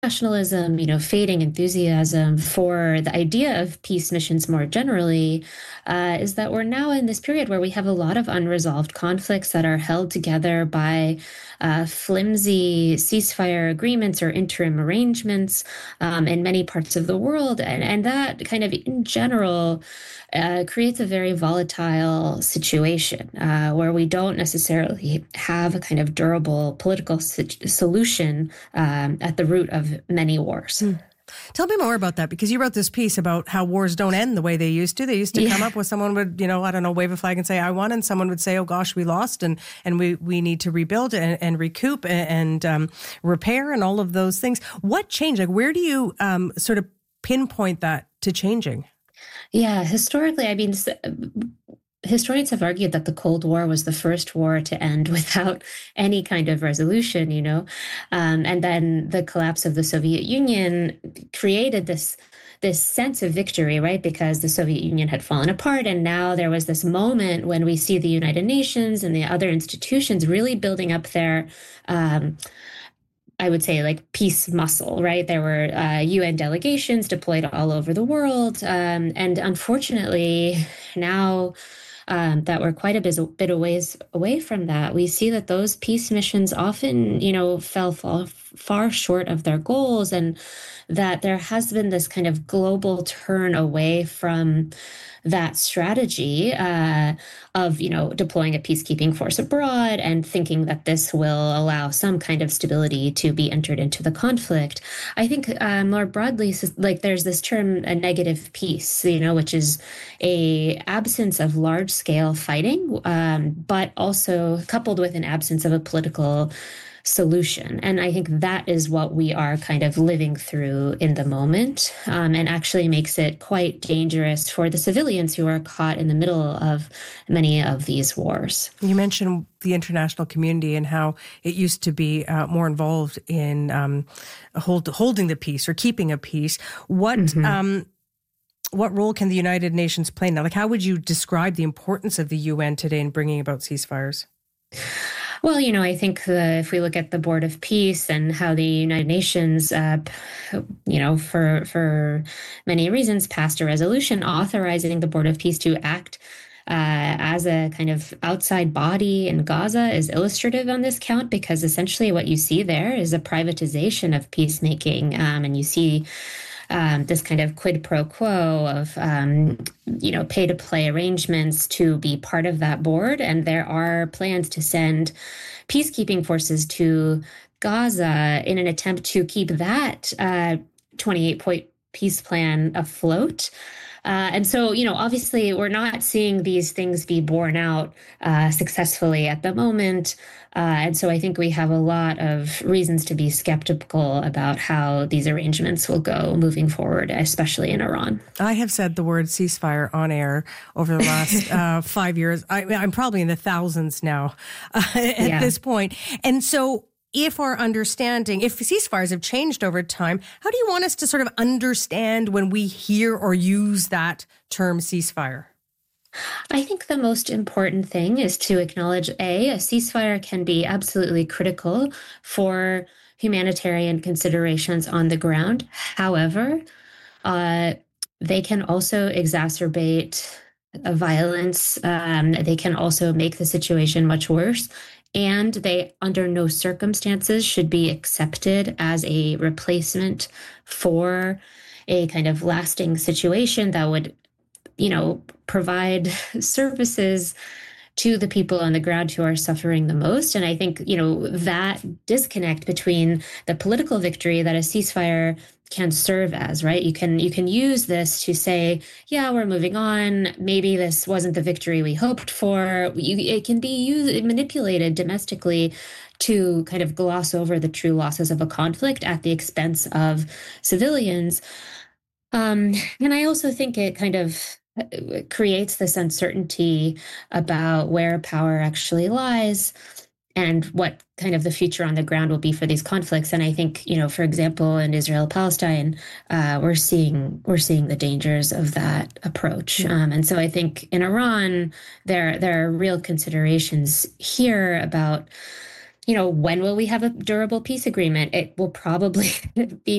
nationalism, fading enthusiasm for the idea of peace missions more generally, is that we're now in this period where we have a lot of unresolved conflicts that are held together by flimsy ceasefire agreements or interim arrangements in many parts of the world. And that kind of, in general, creates a very volatile situation where we don't necessarily have a kind of durable political solution at the root of many wars. Tell me more about that, because you wrote this piece about how wars don't end the way they used to. They used to come up with someone would, I don't know, wave a flag and say, I won. And someone would say, oh, gosh, we lost. And we need to rebuild and recoup and repair and all of those things. What changed? Like, where do you sort of pinpoint that to changing? Yeah, historically, I mean, historians have argued that the Cold War was the first war to end without any kind of resolution, and then the collapse of the Soviet Union created this sense of victory, right? Because the Soviet Union had fallen apart. And now there was this moment when we see the United Nations and the other institutions really building up their I would say like peace muscle, right? There were UN delegations deployed all over the world. And unfortunately, now that we're quite a bit of ways away from that, we see that those peace missions often, fell far short of their goals, and that there has been this kind of global turn away from that strategy of, deploying a peacekeeping force abroad and thinking that this will allow some kind of stability to be entered into the conflict. I think more broadly, like there's this term, a negative peace, which is a absence of large scale fighting, but also coupled with an absence of a political solution. And I think that is what we are kind of living through in the moment, and actually makes it quite dangerous for the civilians who are caught in the middle of many of these wars. You mentioned the international community and how it used to be more involved in holding the peace or keeping a peace. What role can the United Nations play now? Like, how would you describe the importance of the UN today in bringing about ceasefires? Well, I think if we look at the Board of Peace and how the United Nations, for many reasons, passed a resolution authorizing the Board of Peace to act as a kind of outside body in Gaza is illustrative on this count, because essentially what you see there is a privatization of peacemaking, and you see this kind of quid pro quo of, pay to play arrangements to be part of that board. And there are plans to send peacekeeping forces to Gaza in an attempt to keep that 28-point peace plan afloat. And so, obviously, we're not seeing these things be borne out successfully at the moment. And so I think we have a lot of reasons to be skeptical about how these arrangements will go moving forward, especially in Iran. I have said the word ceasefire on air over the last 5 years. I'm probably in the thousands now at this point. And so if ceasefires have changed over time, how do you want us to sort of understand when we hear or use that term ceasefire? I think the most important thing is to acknowledge, a ceasefire can be absolutely critical for humanitarian considerations on the ground. However, they can also exacerbate violence. They can also make the situation much worse. And they, under no circumstances, should be accepted as a replacement for a kind of lasting situation that would, provide services to the people on the ground who are suffering the most. And I think, that disconnect between the political victory that a ceasefire can serve as, right? You can use this to say, yeah, we're moving on. Maybe this wasn't the victory we hoped for. It can be manipulated domestically to kind of gloss over the true losses of a conflict at the expense of civilians. And I also think it kind of creates this uncertainty about where power actually lies and what kind of the future on the ground will be for these conflicts. And I think, for example, in Israel-Palestine, we're seeing the dangers of that approach. And so I think in Iran, there are real considerations here about when will we have a durable peace agreement? It will probably be